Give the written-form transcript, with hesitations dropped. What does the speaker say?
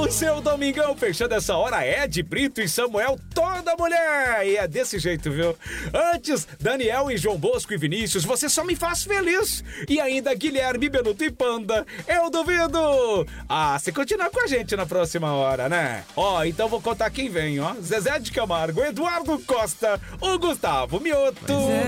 O seu domingão fechando essa hora é de Brito e Samuel, toda mulher. E é desse jeito, viu? Antes, Daniel e João Bosco e Vinícius, você só me faz feliz. E ainda Guilherme, Benuto e Panda, eu duvido. Se continuar com a gente na próxima hora, né? Então vou contar quem vem, ó. Zezé de Camargo, Eduardo Costa, o Gustavo Mioto.